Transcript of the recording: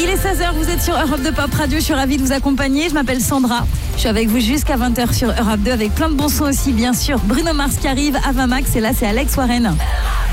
Il est 16h, vous êtes sur Europe 2 Pop Radio, je suis ravie de vous accompagner. Je m'appelle Sandra, je suis avec vous jusqu'à 20h sur Europe 2 avec plein de bons sons aussi, bien sûr. Bruno Mars qui arrive, Ava Max et là c'est Alex Warren.